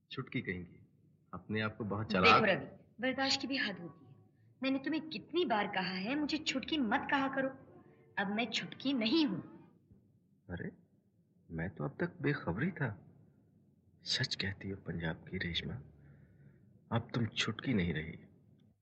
छुटकी कहेंगी। अपने आप को बहुत देखो चालाक। रवि, बर्दाश्त की भी हद होती है। मैंने तुम्हें कितनी बार कहा है मुझे छुटकी मत कहा करो। अब मैं छुटकी नहीं हूँ। अरे, मैं तो अब तक बेखबर था। सच कहती हो पंजाब की रेशमा, अब तुम छुटकी नहीं रही।